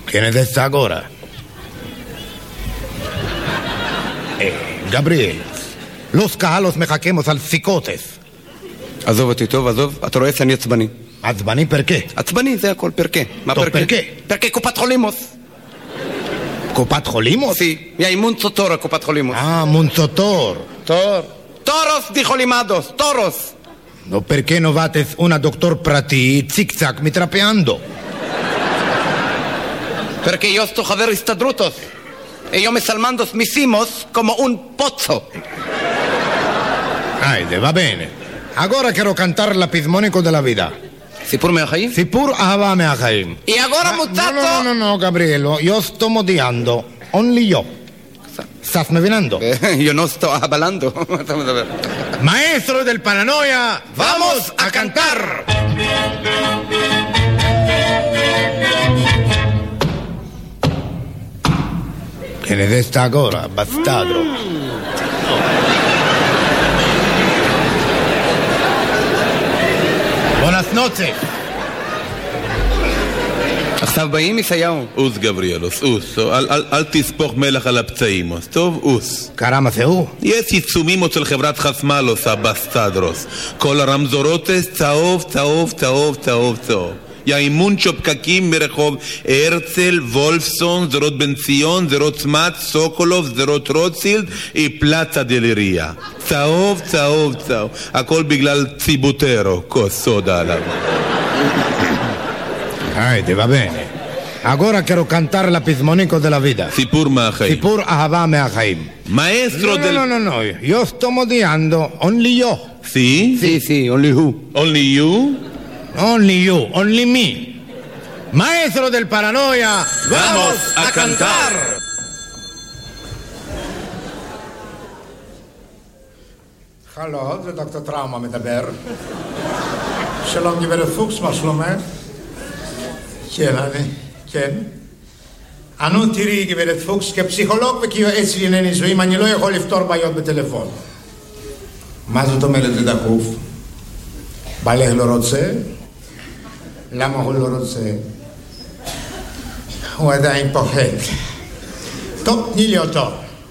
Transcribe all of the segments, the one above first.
¿Quién es esta ahora? גבריאל, los קהלות מחכemos על פסיקותס. עזוב אותי, טוב, עזוב. אתה רואה שאני עצבני. עצבני פרקה? עצבני, זה הכל, פרקה. מה טוב, פרקה? פרקה. פרקה קופת חולימוס. קופת חולימוס? Sí, y hay mucho toro קופת חולימוס. Monzotor. Toros, dijo Limados, toros. No, perché no vates una doctor prati zig-zag mitrapeando? Perché io sto חבר הסתדרותוס. Ellos me salmando mis himos como un pozzo. Va bene. Agora quiero cantar l'apizmonico della vita. סיפור מהחיים? סיפור אהבה מהחיים. Y agora muchacho... No, Gabrielo, io sto modiando. Only io. ¿Estás novinando? Yo no estoy hablando. Maestro del paranoia, vamos a cantar. ¿Quién es esta ahora, bastardo? Buenas noches. עכשיו באים ישעיהו. אוס גבריאלוס, אוס. אל תספוך מלח על הפצעים. טוב, אוס. קרמה זהו? יש עיצומים של חברת חסמלוס, הבסטדרוס. כל הרמזורותס צהוב, צהוב, צהוב, צהוב, צהוב. יאימון שופקקים מרחוב הרצל, וולפסון, זרות בן ציון, זרות סמת, סוקולוב, זרות רוטשילד, פלצה דלריה. צהוב, צהוב, צהוב. הכל בגלל ציבוטרו, כוס סודה עליו. va bene. Agora quiero cantar l'apizmonico della vita. סיפור מהחיים. סיפור אהבה מהחיים. Maestro del... No. Io sto modiando. Only io. Sí? Sí, only who. Only you? Only you. Only me. Maestro del paranoia, vamos a cantar. הלו, זה דוקטור טראומה מדבר. שלום גברת פוקס, מה שלומך? כן. אנו תראי גברת פוקס, כפסיכולוג וכיועץ לענייני נישואים, אני לא יכול לפתור בעיות בטלפון. מה זאת אומרת זה דחוף? בעלך לא רוצה? למה הוא לא רוצה? הוא עדיין פוחד. טוב, תני לי אותו.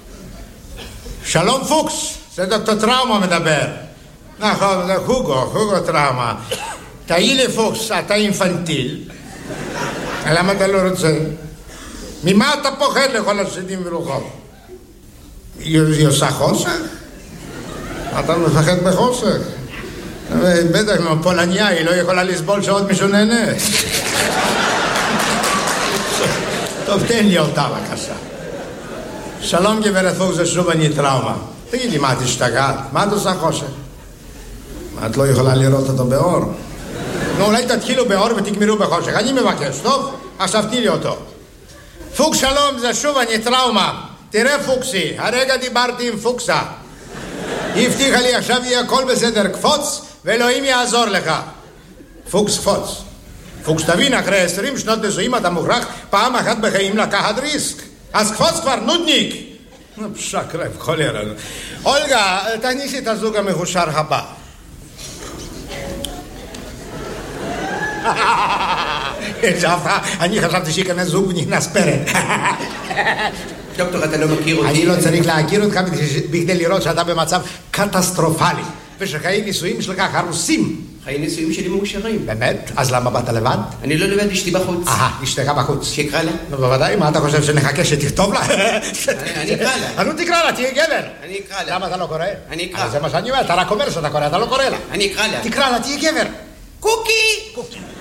שלום פוקס, זה דוקטור טראומה מדבר. נכון, זה הוגו טראומה. תהי לי פוקס, אתה אינפנטיל. למה אתה לא רוצה? ממה אתה פוחד לכל השדים ורוחות? היא עושה חושך? אתה מפחד בחושך? בטח, פולניה, היא לא יכולה לסבול שעוד מישהו נהנה. טוב, תן לי אותה בבקשה. שלום גברת פוקס, זה שוב אני טראומה. תגידי, מה את השתגעת? מה את עושה חושך? את לא יכולה לראות אותו באור? נו, אולי תתחילו באור ותגמרו בחושך. אני מבקש, טוב? עכשיו תני לי אותו. פוקס שלום, זה שוב אני טראומה. תראה פוקסי, הרגע דיברתי עם פוקסה. היא הבטיחה לי עכשיו יהיה הכל בסדר, קפוץ ואלוהים יעזור לך. פוקס קפוץ. פוקס תבין, אחרי 20 שנות נישואים אתה מוכרח פעם אחת בחיים לקחת ריסק. אז קפוץ כבר, נודניק. שקרב, חולרה. אולגה, תכניסי את הזוג המחושר הבא. אני חשבתי שיכנס זוג ונכנס פרק. דוקטור, אתה לא מכיר אותי? אני לא צריך להכיר אותך בכדי לראות שאתה במצב קטסטרופלי ושחיי נישואים שלך הרוסים. חיי נישואים שלי מאושרים. באמת? אז למה באת לבד? אני לא לבד, אשתי בחוץ. אשתך בחוץ. שיקרא לה? בוודאי, מה אתה חושב שנחכה שתכתוב לה? אני אקרא לה. נו תקרא לה, תהיה גבר. אני אקרא לה. למה אתה לא קורא? אני אקרא. זה מה שאני אומר, אתה רק אומר שאתה קורא, אתה לא קורא לה. אני אקרא לה. תקרא לה, תהיה גבר. קוקי!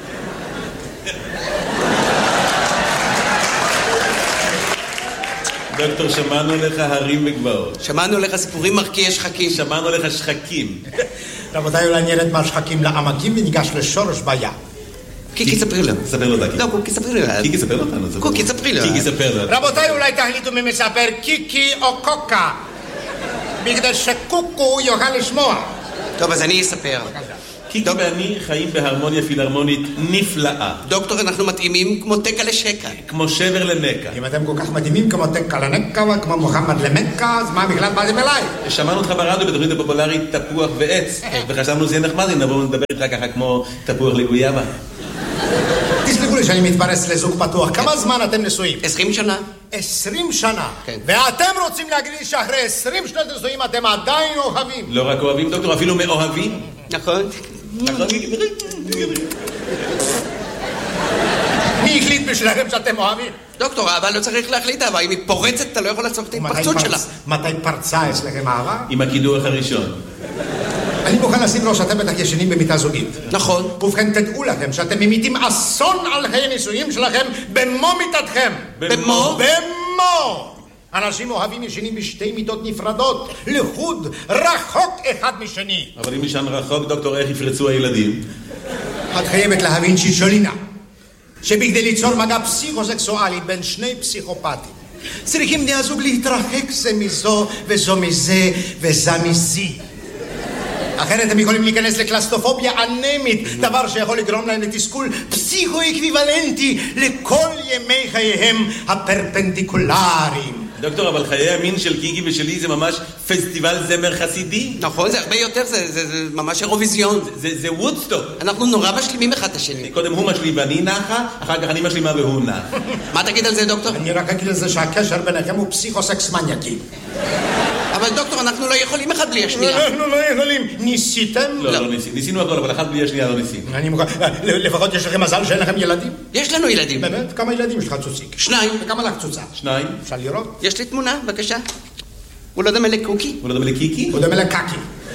דוקטור, שמענו לך הרים וגבעות. שמענו לך סיפורים מרקיעי שחקים. שמענו לך שחקים. רבותיי, אולי נרד מהשחקים לעמקים וניגש לשורש בעיה. קיקי, ספרי לו. ספר לו, דקי. לא, קוקי, ספרי לו. קיקי, ספר לו אותנו. קוקי, ספרי לו. קיקי, ספר לו. רבותיי, אולי תחליטו מי מספר קיקי או קוקה. בגלל שקוקו יוכל לשמוע. טוב, אז אני אספר. קיקי ואני חיים בהרמוניה פילהרמונית נפלאה. דוקטור, אנחנו מתאימים כמו תקה לשקה. כמו שבר למקה. אם אתם כל כך מדהימים כמו תקה לנקה וכמו מוחמד למקה, אז מה בכלל באתם אליי? שמענו אותך ברדיו בתוכנית הפופולרית תפוח ועץ, וחשבנו זה יהיה נחמד אם נבוא ונדבר איתך ככה כמו תפוח לגויאבה. תסלחו תסלחו לי שאני מתפרץ לזוג פתוח. כמה זמן אתם נשואים? 20 שנה. 20 שנה? כן. ואתם רוצים להגיד לי שאחרי 20 שנות נשואים אתם עדיין אוהבים? לא רק אוהבים, דוקטור, אפילו מאוהבים. נכון. מי החליט בשבילכם שאתם אוהבים? דוקטור, האהבה לא צריך להחליט אהבה. אם היא פורצת, אתה לא יכול לעצור את ההתפרצות שלה. מתי פרצה אצלכם אהבה? עם הקידוח הראשון. אני מוכן לשים לו שאתם בטח ישנים במיטה זוגית. נכון. ובכן, תדעו לכם שאתם ממיתים אסון על חיי נישואים שלכם במו מיטתכם. במו? במו! אנשים אוהבים ישנים בשתי מיטות נפרדות, לחוד, רחוק אחד משני. אבל אם ישן רחוק, דוקטור, איך יפרצו הילדים? את חייבת להבין שישולינה, שבכדי ליצור מגע פסיכוסקסואלי בין שני פסיכופטים, צריכים בני הזוג להתרחק זה מזו וזו מזה וזה מזי. אחרת הם יכולים להיכנס לקלסטופוביה אנמית, דבר שיכול לגרום להם לתסכול פסיכו-אקוויוולנטי לכל ימי חייהם הפרפנדיקולריים. דוקטור, אבל חיי המין של קיקי ושלי זה ממש פסטיבל זמר חסידי. נכון, זה הרבה יותר, זה ממש אירוויזיון. זה וודסטוק. אנחנו נורא משלימים אחד את השני. קודם הוא משלים ואני נחה, אחר כך אני משלימה והוא נח. מה תגיד על זה, דוקטור? אני רק אגיד על זה שהקשר ביניכם הוא פסיכוסקס מניאקי. אבל דוקטור, אנחנו לא יכולים אחד בלי השנייה. אנחנו לא יכולים. ניסיתם? לא ניסינו הכל, אבל אחד בלי השנייה לא ניסינו. אני מוכן, לפחות יש לכם מזל שאין לכם ילדים? יש לנו ילדים. באמת? כמה ילדים יש לך צוציק? 2. וכמה לך צוצה? 2. אפשר לראות? יש לי תמונה, בבקשה. הוא לא דומה לקוקי? הוא לא דומה לקיקי? הוא דומה לקקי.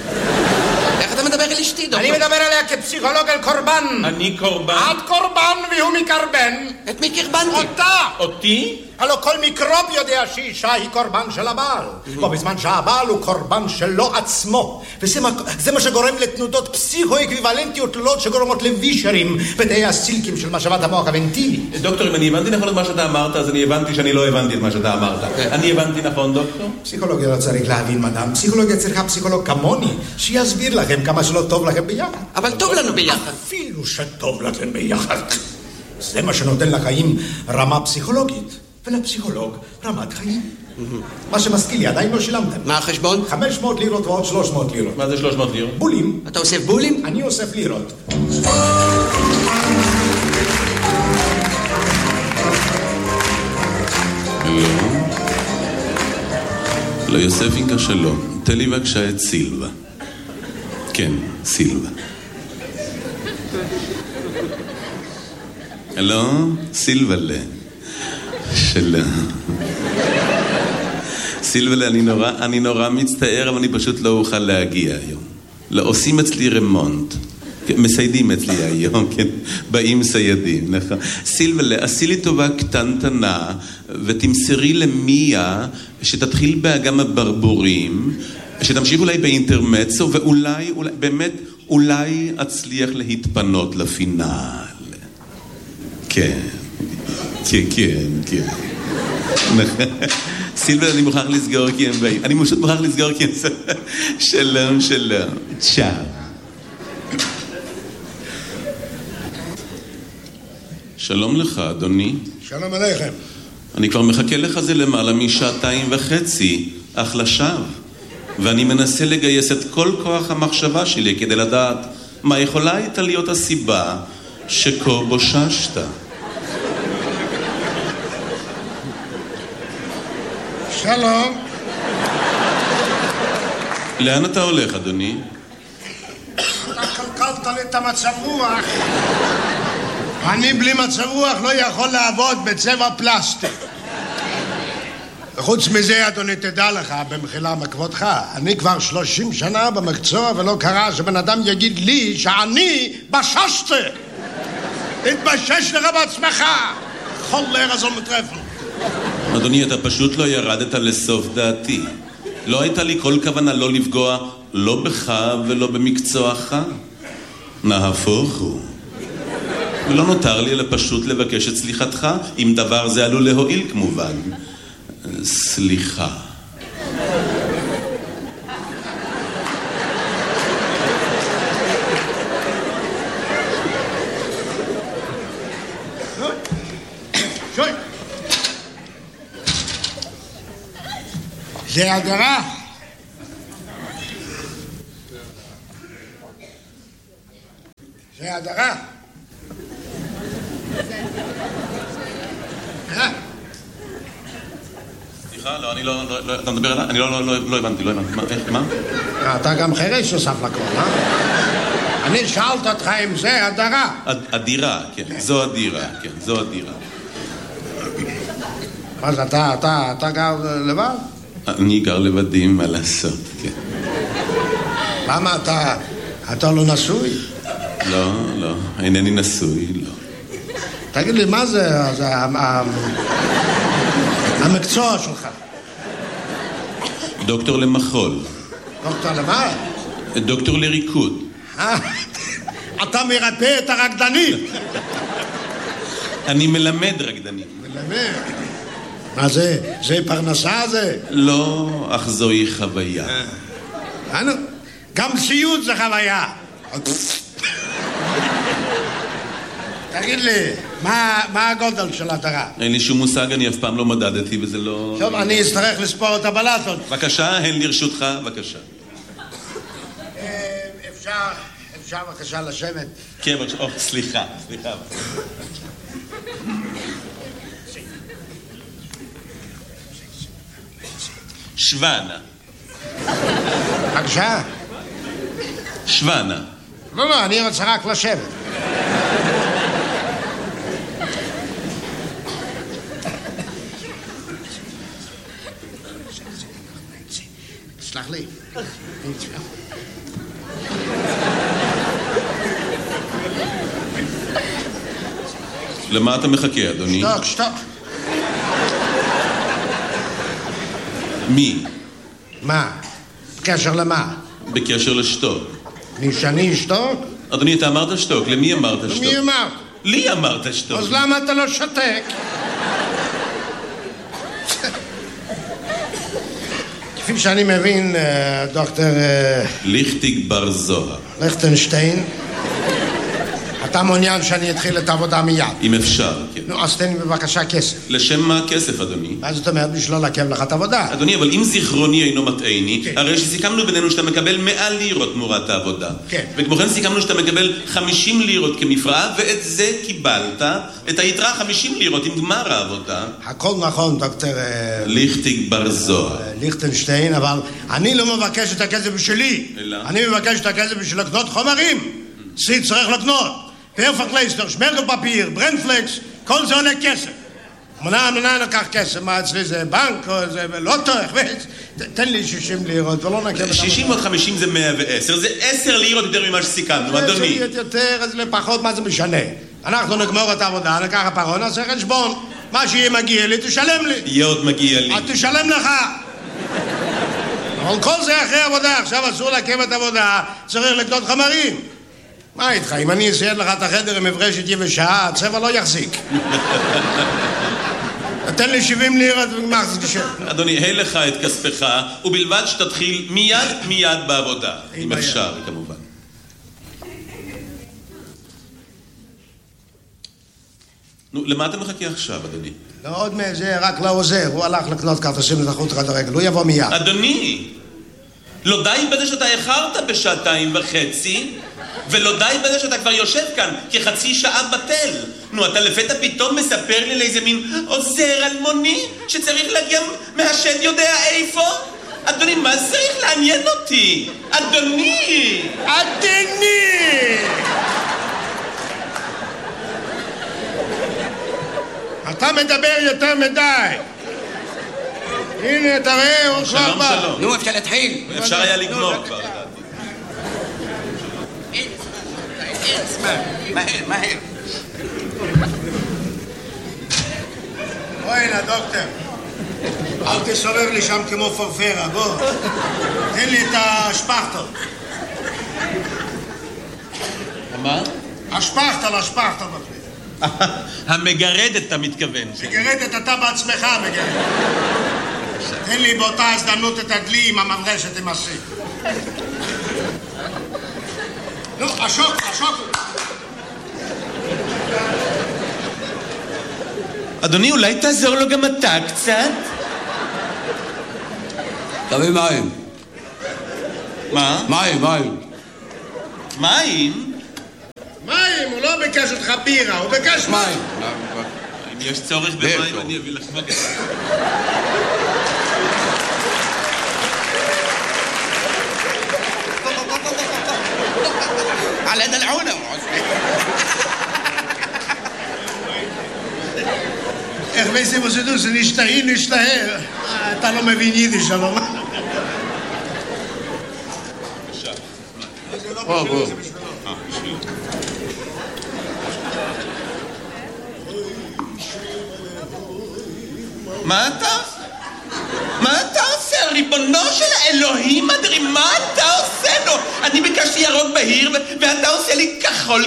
איך אתה מדבר על אשתי, דוקטור? אני מדבר עליה כפסיכולוג על קורבן. אני קורבן. את קורבן והוא מקרבן. את מי קרבנתי? אותה! אותי? הלוא כל מיקרוב יודע שאישה היא קורבן של הבעל. בו בזמן שהבעל הוא קורבן שלו עצמו. וזה מה שגורם לתנודות פסיכו-אקוויוולנטיות תלולות שגורמות לווישרים בתאי הסילקים של משאבת המוח הוונטילי. דוקטור, אם אני הבנתי נכון את מה שאתה אמרת, אז אני הבנתי שאני לא הבנתי את מה שאתה אמרת. אני הבנתי נכון, דוקטור? פסיכולוגיה לא צריך להבין מדעם. פסיכולוגיה צריכה פסיכולוג כמוני שיסביר לכם כמה שלא טוב לכם ביחד. אבל טוב לנו ביחד. אפילו שטוב לכם ביחד. זה מה שנותן לחיים רמה פסיכולוגית. ולפסיכולוג רמת חיים. מה שמזכיר לי, עדיין לא שילמתם. מה החשבון? 500 לירות ועוד 300 לירות. מה זה 300 לירות? בולים. אתה אוסף בולים? אני אוסף לירות. לא יוספינקה שלום, תן לי בבקשה את סילבה. כן, סילבה. הלו, סילבלה. שלום. סילבלה, אני נורא מצטער, אבל אני פשוט לא אוכל להגיע היום. לא, עושים אצלי רמונט. מסיידים אצלי היום, כן? באים סיידים, נכון. סילבלה, עשי לי טובה קטנטנה, ותמסרי למיה שתתחיל באגם הברבורים, שתמשיך אולי באינטרמצו, ואולי, באמת, אולי אצליח להתפנות לפינל. כן. כן. סילבר, אני מוכרח לסגור כי הם באים. אני פשוט מוכרח לסגור כי הם... שלום. צ'או. שלום לך, אדוני. שלום עליכם. אני כבר מחכה לך זה למעלה מ2.5 אך לשווא. ואני מנסה לגייס את כל כוח המחשבה שלי כדי לדעת מה יכולה הייתה להיות הסיבה שכה בוששת. שלום. לאן אתה הולך, אדוני? אתה קלקלת לי את המצב רוח. אני בלי מצב רוח לא יכול לעבוד בצבע פלסטיק. וחוץ מזה, אדוני, תדע לך, במחילה מכבודך, אני כבר 30 שנה במקצוע ולא קרה שבן אדם יגיד לי שאני בששתי. תתבשש לך בעצמך. חולר הזו מטרפן. אדוני, אתה פשוט לא ירדת לסוף דעתי. לא הייתה לי כל כוונה לא לפגוע, לא בך ולא במקצועך. נהפוך הוא. ולא נותר לי אלא פשוט לבקש את סליחתך, אם דבר זה עלול להועיל כמובן. סליחה. שוי. זה הדרה. זה הדרה. סליחה, לא, אני לא, אתה מדבר עליי? אני לא הבנתי, מה? אתה גם חירש נוסף לכל, אה? אני שאלת אותך אם זה הדרה. הדירה, כן, זו הדירה, כן, זו הדירה. מה זה, אתה גר לבד? אני גר לבדי, מה לעשות, כן. למה אתה לא נשוי? לא, אינני נשוי, לא. תגיד לי, מה זה המקצוע שלך? דוקטור למחול. דוקטור למה? דוקטור לריקוד. אתה מרפא את הרקדנים. אני מלמד רקדנים. מלמד? מה זה? זה פרנסה זה? לא, אך זוהי חוויה. גם סיוט זה חוויה. תגיד לי, מה הגודל של הדרה? אין לי שום מושג, אני אף פעם לא מדדתי וזה לא... טוב, אני אצטרך לספור את הבלטות. בבקשה, הן לרשותך, בבקשה. אפשר בבקשה לשבת? כן, בבקשה, סליחה. שוונה. בבקשה? שוונה. לא, אני רוצה רק לשבת. סלח לי. למה אתה מחכה, אדוני? שתוק. מי? מה? בקשר למה? בקשר לשתוק. שאני אשתוק? אדוני, אתה אמרת שתוק, למי אמרת שתוק? למי אמרת? לי אמרת שתוק. אז למה אתה לא שותק? כפי שאני מבין, דוקטור... ליכטיג בר זוהר. ליכטנשטיין, אתה מעוניין שאני אתחיל את העבודה מיד. אם אפשר, כן. נו, אז תן לי בבקשה כסף. לשם מה כסף, אדוני? מה זאת אומרת? בשביל לא לעכב לך את העבודה. אדוני, אבל אם זיכרוני אינו מטעני, כן. הרי שסיכמנו בינינו שאתה מקבל 100 לירות תמורת העבודה. כן. וכמו כן סיכמנו שאתה מקבל 50 לירות כמפרעה, ואת זה קיבלת, את היתרה 50 לירות עם גמר העבודה. הכל נכון, דוקטור... ליכטיג בר זוהר. ליכטנשטיין, אבל אני לא מבקש את הכסף בשבילי. אלא? אני מבקש את הכסף בשביל לקנות חומרים. צריך לקנות. פרפקלייסטר, שמרגל פפיר, ברנדפלקס, כל זה עולה כסף. מנה לקח כסף, מה אצלי זה בנק או זה לוטו, תן לי 60 לירות ולא נקב... 60 עוד 50 זה 110, זה 10 לירות יותר ממה שסיכמנו, אדוני. זה יותר, אז לפחות מה זה משנה? אנחנו נגמור את העבודה, נקח הפרון, נעשה חשבון. מה שיהיה מגיע לי, תשלם לי. יהיה עוד מגיע לי. תשלם לך. אבל כל זה אחרי עבודה, עכשיו אסור לעכב את העבודה, צריך לקנות חומרים. מה איתך? אם אני אסייד לך את החדר עם מברשת יבשה, הצבע לא יחזיק. תן לי 70 לירות ומחזיק תשב. אדוני, הי לך את כספך, ובלבד שתתחיל מיד בעבודה. אם אפשר, כמובן. נו, למה אתה מחכה עכשיו, אדוני? לא עוד מזה, רק לעוזר. הוא הלך לקנות כרטיסים לתחרות רד הרגל. הוא יבוא מיד. אדוני, לא די בזה שאתה איחרת ב2.5 שעות, ולא די בזה שאתה כבר יושב כאן כחצי שעה בטל. נו, אתה לפתע פתאום מספר לי לאיזה מין עוזר אלמוני שצריך להגיע מהשד יודע איפה? אדוני, מה צריך לעניין אותי? אדוני! אתה מדבר יותר מדי. הנה, תראה, הוא כבר בא. שלום. נו, אפשר להתחיל. אפשר היה לגמור כבר. מהר. בוא הנה, דוקטור. אל תסובב לי שם כמו פרפרה, בוא. תן לי את השפכטל. מה? השפכטל. המגרדת, אתה מתכוון. מגרדת, אתה בעצמך מגרדת. תן לי באותה הזדמנות את הדלי עם המברשת עם הסי. נו, השוק. אדוני, אולי תעזור לו גם אתה קצת? תביא מים. מה? מים. מים? מים, הוא לא ביקש אותך בירה, הוא ביקש מים. אם יש צורך במים, אני אביא לך מגע. على دلعونه. איך וייסים עושה זה נשתהר. אתה לא מבין יידיש, שלום. מה אתה עושה? ריבונו של האלוהים אדרי, מה אתה עושה לו? אני ביקשתי ירוק בהיר ואתה עושה לי כחול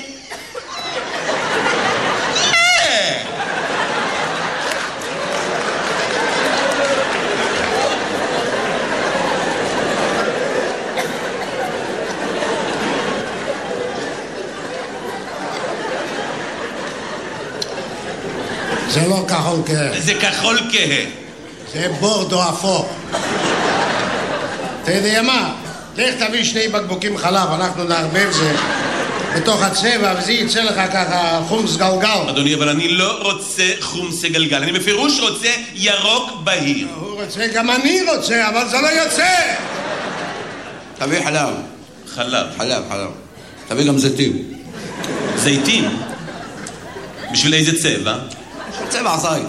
זה לא כחול כהה. זה כחול כהה. זה בורדו אפור. אתה יודע מה? לך תביא 2 בקבוקים חלב, אנחנו נערבב זה בתוך הצבע וזה יצא לך ככה חומס גלגל. אדוני, אבל אני לא רוצה חומס גלגל, אני בפירוש רוצה ירוק בהיר. הוא רוצה, גם אני רוצה, אבל זה לא יוצא. תביא חלב. חלב. תביא גם זיתים. זיתים? בשביל איזה צבע? צבע זית.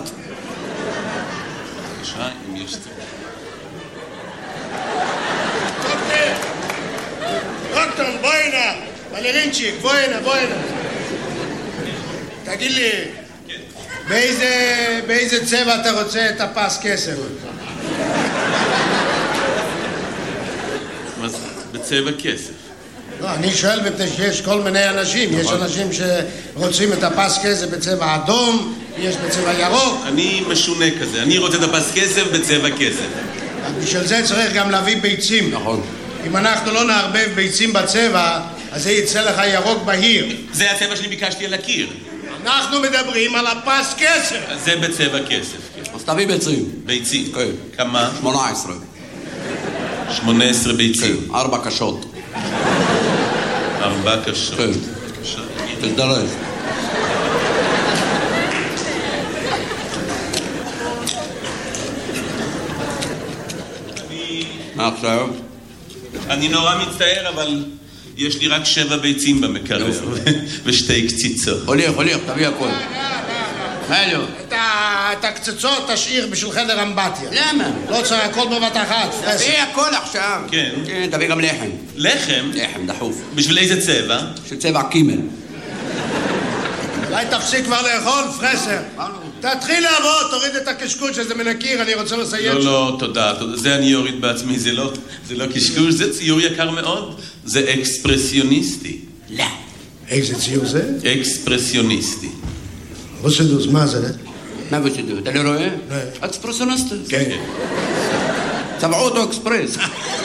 בבקשה, אם יש צבע. דוקטור, בואי הנה. בלרינצ'יק, בואי הנה. תגיד לי, באיזה צבע אתה רוצה את הפס כסף? מה זה? בצבע כסף. לא, אני שואל מפני שיש כל מיני אנשים. יש אנשים שרוצים את הפס כסף בצבע אדום, יש בצבע ירוק. אני משונה כזה, אני רוצה את הפס כסף בצבע כסף. בשביל זה צריך גם להביא ביצים. נכון. אם אנחנו לא נערבב ביצים בצבע, אז זה יצא לך ירוק בהיר. זה הצבע שאני ביקשתי על הקיר. אנחנו מדברים על הפס כסף. אז זה בצבע כסף. אז תביא ביצים. ביצים. כן. כמה? 18. 18 ביצים. 4 קשות. 4 קשות. כן. תזדרז. מה עכשיו? אני נורא מצטער, אבל יש לי רק 7 ביצים במקרר ו2 קציצות. הוליך, תביא הכל. הלו. את הקצצות תשאיר בשביל חדר אמבטיה. למה? לא צריך הכל בבת אחת. תביא הכל עכשיו. כן. תביא גם לחם. לחם? לחם, דחוף. בשביל איזה צבע? של צבע קימל. אולי תפסיק כבר לאכול, פרסר. תתחיל לעבוד, תוריד את הקשקוש שזה מן הקיר, אני רוצה לסיים. לא, תודה. זה אני אוריד בעצמי, זה לא קשקוש, זה ציור יקר מאוד. זה אקספרסיוניסטי. לא. איזה ציור זה? אקספרסיוניסטי. רוסדוס, מה זה? מה ושדו? אתה לא רואה? לא. אקספרסיוניסטי. כן. צבעו אותו אקספרס.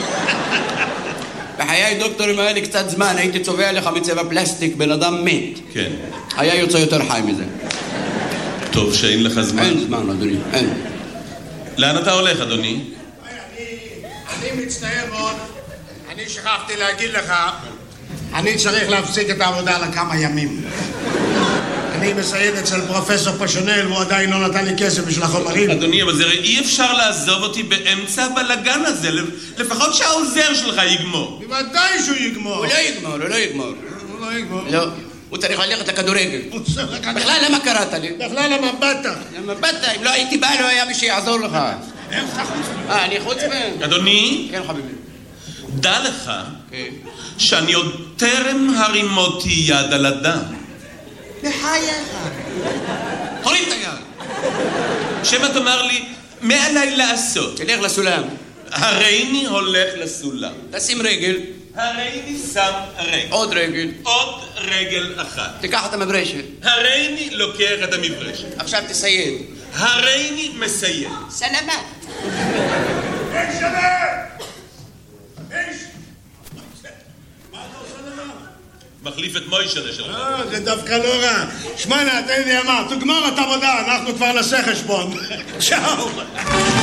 בחיי דוקטור, אם היה לי קצת זמן, הייתי צובע לך מצבע פלסטיק, בן אדם מת. כן. היה יוצא יותר חי מזה. טוב שאין לך זמן. אין זמן, אדוני, אין. לאן אתה הולך, אדוני? אני מצטער מאוד, אני שכחתי להגיד לך, אני צריך להפסיק את העבודה לכמה ימים. אני מסייד אצל פרופסור פשונל, והוא עדיין לא נתן לי כסף בשביל החומרים. אדוני, אבל זה אי אפשר לעזוב אותי באמצע הבלגן הזה. לפחות שהעוזר שלך יגמור. בוודאי שהוא יגמור. הוא לא יגמור. לא. הוא צריך ללכת לכדורגל. בכלל למה קראת לי? בכלל למה באת? למה באת? אם לא הייתי בא, לא היה מי שיעזור לך. אני חוץ מהם. אדוני, כן, חביבי. דע לך שאני עוד טרם הרימותי יד על אדם. בחייך. הוריד את היד. שמא תאמר לי, מה עליי לעשות? תלך לסולם. הריני הולך לסולם. תשים רגל. הריני שם רגל. עוד רגל. עוד רגל אחת. תיקח את המברשת. הריני לוקח את המברשת. עכשיו תסייד. הריני מסיים. סלמת. אין שווה! מה אתה עושה דבר? מחליף את מוישה שלך. זה דווקא לא רע. שמענה, תן לי אמר, תגמור את עבודה, אנחנו כבר נעשה חשבון. צ'או.